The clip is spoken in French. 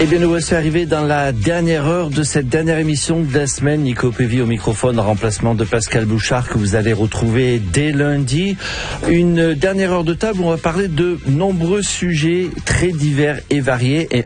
Eh bien, nous voici arrivés dans la dernière heure de cette dernière émission de la semaine. Nico Pévy au microphone en remplacement de Pascal Bouchard que vous allez retrouver dès lundi. Une dernière heure de table où on va parler de nombreux sujets très divers et variés. Et